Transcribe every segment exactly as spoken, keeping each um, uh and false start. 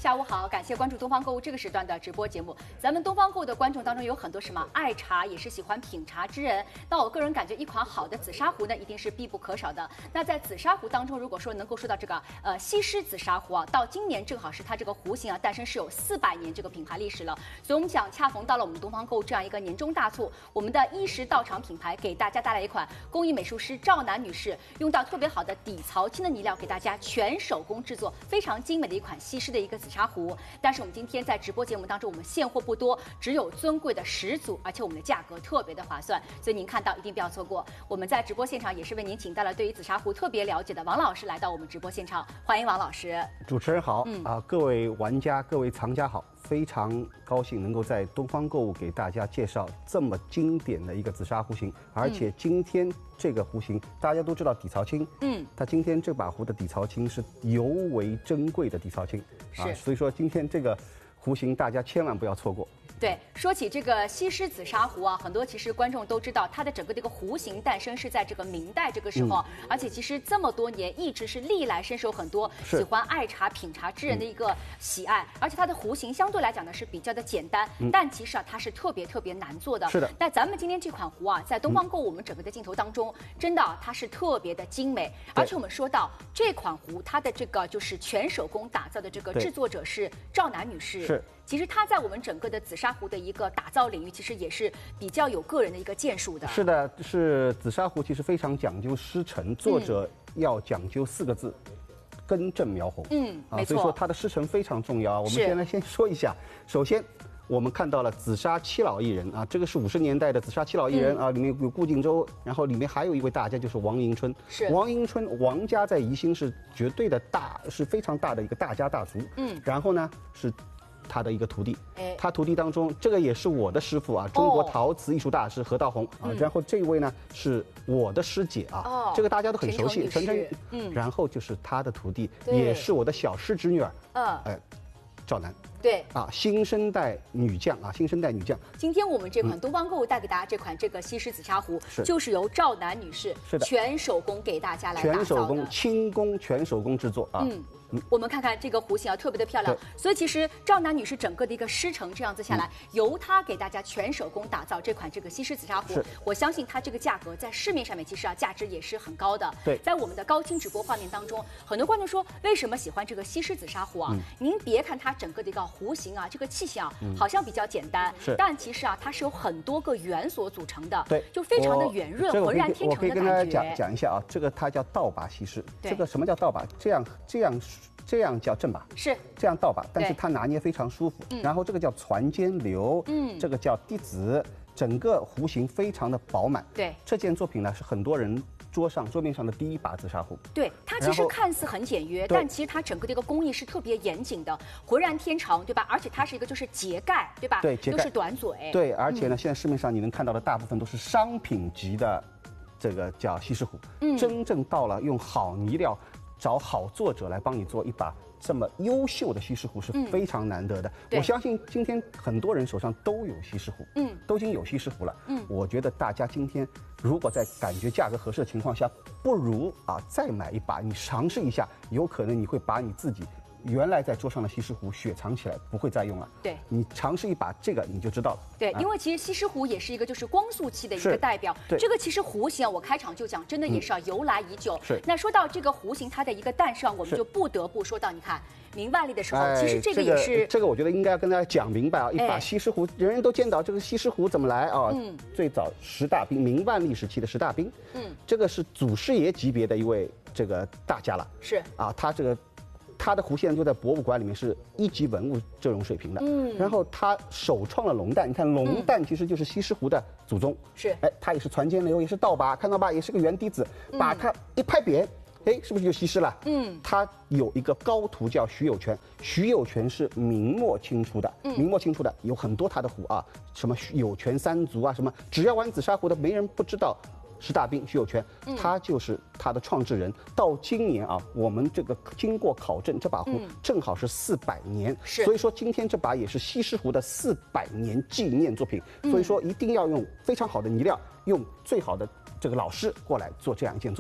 下午好，感谢关注东方购物这个时段的直播节目。咱们东方购物的观众当中有很多什么爱茶，也是喜欢品茶之人。那我个人感觉，一款好的紫砂壶呢，一定是必不可少的。那在紫砂壶当中，如果说能够说到这个呃西施紫砂壶啊，到今年正好是它这个壶型啊诞生是有四百年这个品牌历史了。所以我们想恰逢到了我们东方购物这样一个年终大促，我们的衣食道场品牌给大家带来一款工艺美术师赵楠女士用到特别好的底槽青的泥料，给大家全手工制作非常精美的一款西施的一个紫砂壶。但是我们今天在直播节目当中，我们现货不多，只有尊贵的十组，而且我们的价格特别的划算，所以您看到一定不要错过。我们在直播现场也是为您请到了对于紫砂壶特别了解的王老师来到我们直播现场，欢迎王老师。 主持人好， 嗯啊，各位玩家、各位藏家好，非常高兴能够在东方购物给大家介绍这么经典的一个紫砂壶型，而且今天这个壶型大家都知道底槽青，嗯，它今天这把壶的底槽青是尤为珍贵的底槽青，啊，所以说今天这个壶型大家千万不要错过。 对，说起这个西施紫砂壶啊，很多其实观众都知道，它的整个这个壶型诞生是在这个明代这个时候，嗯、而且其实这么多年一直是历来深受很多喜欢爱茶品茶之人的一个喜爱，嗯、而且它的壶型相对来讲呢是比较的简单，嗯、但其实啊它是特别特别难做的。 是的。 那咱们今天这款壶啊，在东方购物我们整个的镜头当中，嗯、真的、啊、它是特别的精美，而且我们说到这款壶，它的这个就是全手工打造的这个制作者是赵楠女士。 是。 其实她在我们整个的紫砂壶的一个打造领域，其实也是比较有个人的一个建树的。 是的，是紫砂壶其实非常讲究师承，作者要讲究四个字：嗯、根正苗红。 嗯， 啊， 没错。 所以说它的师承非常重要。我们先来先说一下，首先。我们看到了紫砂七老艺人啊，这个是五十年代的紫砂七老艺人、嗯、啊，里面有顾景舟，然后里面还有一位大家就是王迎春。 是王迎春，王家在宜兴是绝对的大，是非常大的一个大家大族。嗯，然后呢是他的一个徒弟，哎，他徒弟当中这个也是我的师傅啊，中国陶瓷艺术大师何道红、哦、啊，然后这位呢是我的师姐啊，哦、这个大家都很熟悉，陈晨，嗯，然后就是他的徒弟，也是我的小师侄女儿，嗯，哎，赵楠。 对啊，新生代女将啊，新生代女将。 今天我们这款东方购物带给大家这款这个西施紫砂壶， 是就是由赵楠女士是的全手工给大家来打造的， 全手工轻工全手工制作啊。嗯。 嗯、我们看看这个壶型啊，特别的漂亮。所以其实赵楠女士整个的一个师承这样子下来，嗯、由她给大家全手工打造这款这个西施紫砂壶，我相信它这个价格在市面上面其实啊价值也是很高的。 对， 在我们的高清直播画面当中，很多观众说为什么喜欢这个西施紫砂壶啊？嗯、您别看它整个的一个壶型啊，这个器型啊，嗯、好像比较简单， 是， 但其实啊它是有很多个元所组成的， 对， 就非常的圆润、浑然天成的感觉。 我可以跟大家讲讲一下啊，这个它叫倒把西施。这个什么叫倒把？这样这样。这样叫正把， 是这样倒把，但是它拿捏非常舒服。嗯、然后这个叫攒尖流，嗯，这个叫滴子，整个壶型非常的饱满。 对， 这件作品呢是很多人桌上桌面上的第一把紫砂壶。 对，它其实看似很简约，但其实它整个这个工艺是特别严谨的，浑然天成，对吧？而且它是一个就是节盖，对吧？ 对，节盖都是短嘴。 对，而且呢，嗯、现在市面上你能看到的大部分都是商品级的，这个叫西施壶。嗯，真正到了用好泥料。找好作者来帮你做一把这么优秀的西施壶是非常难得的。嗯、我相信今天很多人手上都有西施壶，嗯，都已经有西施壶了。嗯，我觉得大家今天如果在感觉价格合适的情况下，不如啊再买一把，你尝试一下，有可能你会把你自己原来在桌上的西施壶雪藏起来，不会再用了。 对， 你尝试一把这个你就知道了。 对，因为其实西施壶也是一个就是光速器的一个代表。 对， 这个其实壶型我开场就讲，真的也是要由来已久。 是。 那说到这个壶型它的一个诞生，我们就不得不说到，你看明万历的时候，其实这个也是这个我觉得应该要跟大家讲明白啊，一把西施壶，人人都见到这个西施壶怎么来啊？嗯，最早十大兵，明万历时期的十大兵，嗯，这个是祖师爷级别的一位这个大家了。 是啊，他这个。他的壶现在就在博物馆里面是一级文物这种水平的，嗯，然后他首创了龙蛋，你看龙蛋其实就是西施壶的祖宗， 是， 哎，它也是攒尖流，也是倒把，看到吧，也是个圆滴子，把它一拍扁，哎，是不是就西施了？嗯，他有一个高徒叫徐有泉，徐有泉是明末清初的，明末清初的有很多他的壶啊，什么有泉三族啊，什么只要玩紫砂壶的没人不知道。十大兵徐有泉，他就是他的创制人。到今年啊，我们这个经过考证，这把壶正好是四百年， 是， 所以说今天这把也是西施壶的四百年纪念作品。所以说一定要用非常好的泥料，用最好的这个老师过来做这样一件作品。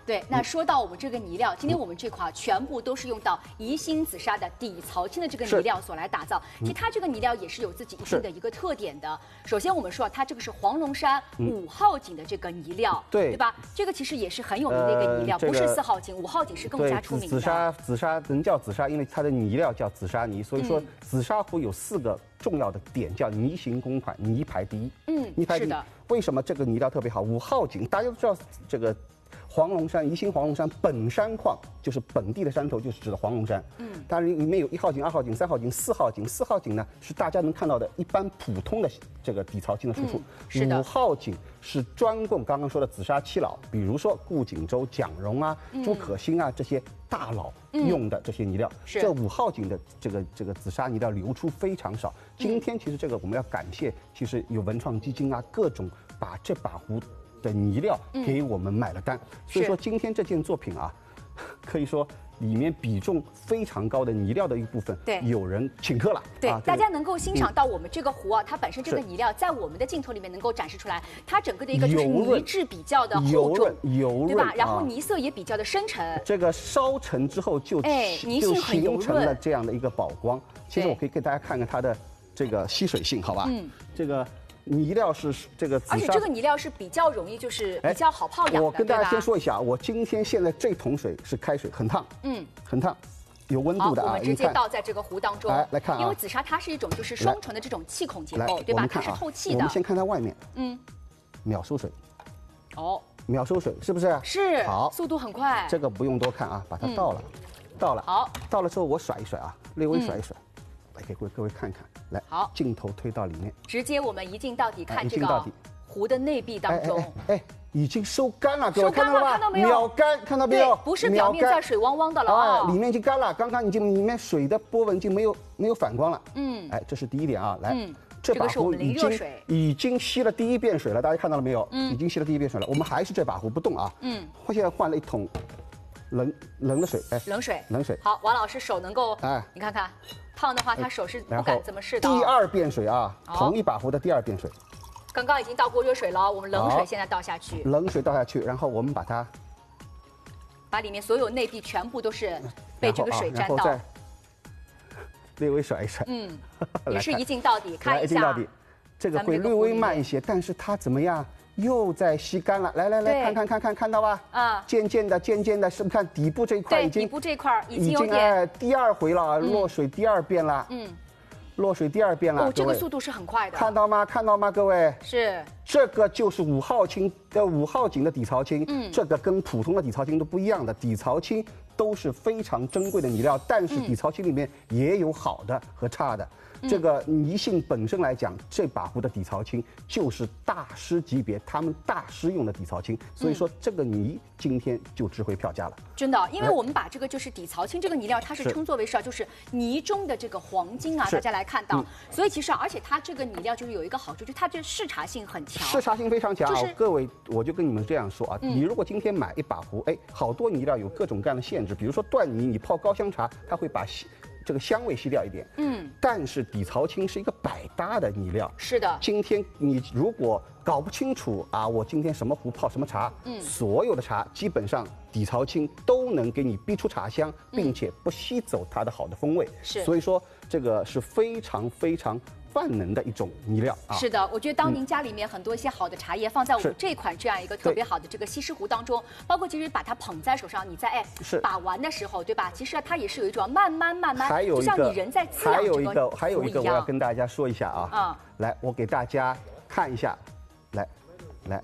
对，那说到我们这个泥料，今天我们这款全部都是用到宜兴紫砂的底槽青的这个泥料所来打造。其实它这个泥料也是有自己一定的一个特点的。首先我们说啊，它这个是黄龙山五号井的这个泥料， 对对吧？这个其实也是很有名的一个泥料，不是四号井，五号井是更加出名的。 紫砂，紫砂能叫紫砂，因为它的泥料叫紫砂泥，所以说紫砂壶有四个重要的点，叫泥形公款，泥排第一。嗯，泥排第一。为什么这个泥料特别好？五号井大家都知道这个。黄龙山，宜兴黄龙山本山矿就是本地的山头，就是指的黄龙山。嗯，当然里面有一号井、二号井、三号井、四号井。四号井呢是大家能看到的一般普通的这个底槽青的输出。嗯、是的。五号井是专供刚刚说的紫砂七老，比如说顾景舟、蒋荣啊、嗯、朱可欣啊这些大佬用的这些泥料。嗯、这五号井的这个这个紫砂泥料流出非常少。今天其实这个我们要感谢，其实有文创基金啊，各种把这把壶的泥料给我们买了单，嗯、所以说今天这件作品啊，可以说里面比重非常高的泥料的一部分，对，有人请客了。 对，啊、大家能够欣赏到我们这个壶啊，它本身这个泥料在我们的镜头里面能够展示出来，它整个的一个就是泥质比较的厚重， 油润， 对吧？然后泥色也比较的深沉。 这个烧成之后就哎，泥性很油润， 就形成了这样的一个宝光。其实我可以给大家看看它的这个吸水性，好吧？嗯，这个。泥料是这个紫砂， 而且这个泥料是比较容易，就是比较好泡养的。 我跟大家先说一下，我今天现在这桶水是开水，很烫，嗯，很烫，有温度的啊。 我们直接倒在这个壶当中， 来来看啊， 因为紫砂它是一种就是双重的这种气孔结构，对吧？它是透气的。 我们先看它外面，嗯，秒收水， 哦， 秒收水是不是？ 是， 好， 速度很快。 这个不用多看啊，把它倒了，倒了， 好， 倒了之后我甩一甩啊，略微甩一甩。来给各位看看，来， 好， 镜头推到里面， 直接我们一镜到底看这个壶的内壁当中， 哎, 哎, 哎, 哎，已经收干了，各位看到了吧？ 看到没有？秒干，看到没有？ 不是表面在水汪汪的了啊， 里面已经干了，刚刚已经里面水的波纹已经没有没有反光了，嗯，哎，这是第一点啊，来，嗯、 这把壶已经已经吸了第一遍水了，大家看到了没有？嗯，已经吸了第一遍水了，我们还是这把壶不动啊，嗯，我现在换了一桶冷冷的水，哎， 冷水， 冷水， 好，王老师手能够，哎，你看看。烫的话，他手是不敢怎么试的。 第二遍水啊，同一把壶的第二遍水。 刚刚已经倒过热水了，我们冷水现在倒下去。 冷水倒下去，然后我们把它， 把里面所有内壁全部都是被这个水沾到。 再略微甩一甩。 嗯，也是一镜到底，看一下。 一镜到底，这个会略微慢一些，但是它怎么样？又在吸干了，来来来，看看看看，看到吧？啊，渐渐的，渐渐的，是不是看底部这一块已经？ 底部这一块已经有点哎，第二回了，落水第二遍了。嗯，落水第二遍了。 哦，这个速度是很快的。 看到吗？看到吗？各位？ 是。 这个就是五号青的五号井的底槽青，嗯，这个跟普通的底槽青都不一样的，底槽青都是非常珍贵的泥料，但是底槽青里面也有好的和差的。这个泥性本身来讲，这把壶的底槽青就是大师级别，他们大师用的底槽青，所以说这个泥今天就值回票价了。 真的，因为我们把这个就是底槽青这个泥料，它是称作为是啊，就是泥中的这个黄金啊，大家来看到。所以其实而且它这个泥料就是有一个好处，就是它这视察性很强。 视察性非常强，就是各位，我就跟你们这样说啊，你如果今天买一把壶，哎，好多泥料有各种各样的限制，比如说断泥，你泡高香茶，它会把这个香味吸掉一点，嗯，但是底槽青是一个百搭的泥料， 是的。 今天你如果搞不清楚啊，我今天什么壶泡什么茶，嗯，所有的茶基本上底槽青都能给你逼出茶香，并且不吸走它的好的风味， 是。 所以说这个是非常非常万能的一种泥料啊。 是的，我觉得当您家里面很多一些好的茶叶放在我们这款这样一个特别好的这个稀释壶当中，包括其实把它捧在手上，你在哎把玩的时候，对吧？其实它也是有一种慢慢慢慢，就像你人在滋养这个壶一样。 还有一个我要跟大家说一下啊，嗯，来，我给大家看一下，来，来，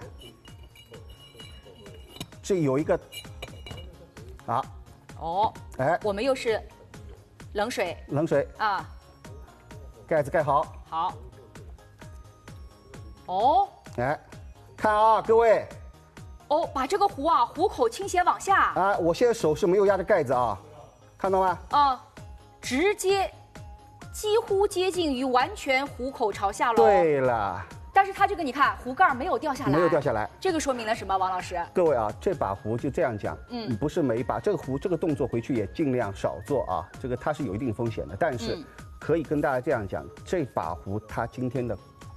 这有一个啊， 哦，哎，我们又是冷水， 冷水啊。盖子盖好， 好。哦， 来，看啊，各位。 哦，把这个壶啊，壶口倾斜往下。 啊，我现在手是没有压着盖子啊，看到吗？ 啊，直接，几乎接近于完全壶口朝下了。 对了。 但是它这个你看，壶盖没有掉下来， 没有掉下来， 这个说明了什么？王老师， 各位啊，这把壶就这样讲，嗯，不是每一把这个壶这个动作回去也尽量少做啊，这个它是有一定风险的，但是。嗯可以跟大家这样讲，这把壶它今天的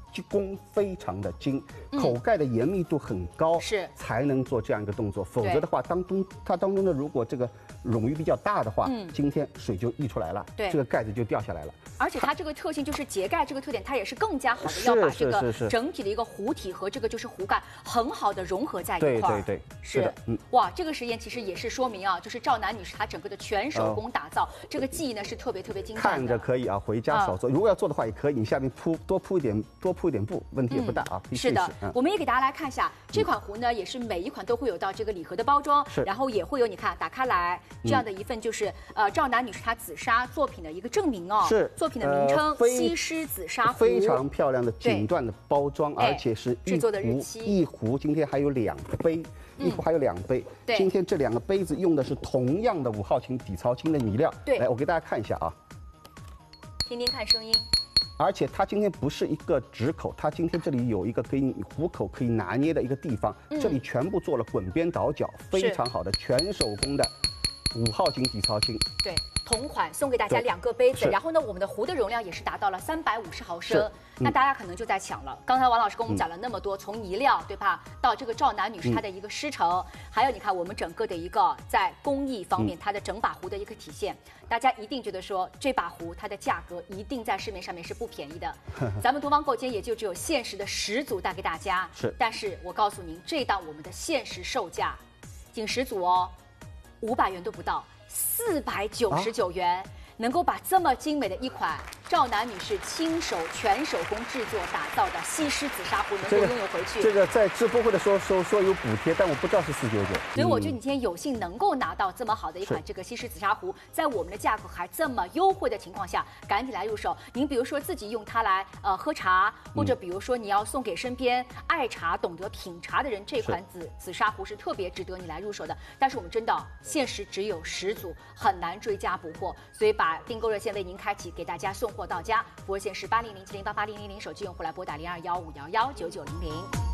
工非常的精，口盖的严密度很高， 是才能做这样一个动作。否则的话，当中它当中的如果这个冗余比较大的话，嗯，今天水就溢出来了， 对， 这个盖子就掉下来了。 而且它这个特性就是节盖这个特点，它也是更加好的要把这个整体的一个壶体和这个就是壶盖很好的融合在一块儿。 对对对， 是的，嗯，哇，这个实验其实也是说明啊，就是赵楠女士她整个的全手工打造，这个技艺呢是特别特别精湛的。 看着可以啊，回家少做。如果要做的话也可以，你下面铺多铺一点多铺一点布，问题也不大啊。 是的，我们也给大家来看一下这款壶呢，也是每一款都会有到这个礼盒的包装，然后也会有你看打开来这样的一份就是呃赵楠女士她紫砂作品的一个证明哦， 是作品的名称。西施紫砂壶， 非常漂亮的锦缎的包装，而且是制作的日期。 一壶今天还有两杯，一壶还有两杯。今天这两个杯子用的是同样的五号腈底槽腈的泥料。 对， 来我给大家看一下啊， 听听看声音。 而且它今天不是一个直口，它今天这里有一个给你壶口可以拿捏的一个地方，这里全部做了滚边倒角，非常好的全手工的五号腈底槽腈。 对。同款送给大家两个杯子，然后呢，我们的壶的容量也是达到了三百五十毫升。那大家可能就在抢了。刚才王老师跟我们讲了那么多，从泥料对吧，到这个赵楠女士她的一个师承，还有你看我们整个的一个在工艺方面它的整把壶的一个体现，大家一定觉得说这把壶它的价格一定在市面上面是不便宜的。咱们东方购今天也就只有限时的十组带给大家， 是。 但是我告诉您，这档我们的限时售价，仅十组哦，五百元都不到。四百九十九元，啊、能够把这么精美的一款赵楠女士亲手全手工制作打造的西施紫砂壶能够拥有回去。 这个、这个在直播会的时候说说有补贴，但我不知道是四九九。 所以我觉得你今天有幸能够拿到这么好的一款这个西施紫砂壶，在我们的价格还这么优惠的情况下，赶紧来入手。您比如说自己用它来呃喝茶，或者比如说你要送给身边爱茶、懂得品茶的人，这款紫紫砂壶是特别值得你来入手的。但是我们真的限时只有十组，很难追加补货，所以把订购热线为您开启，给大家送货到家。服务热线是八零零七零八八零零零，手机用户来拨打零二幺五幺幺九九零零。